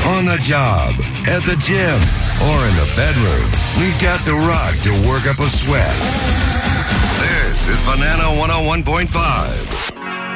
on the job, at the gym, or in the bedroom, we've got the rock to work up a sweat. This is Banana 101.5.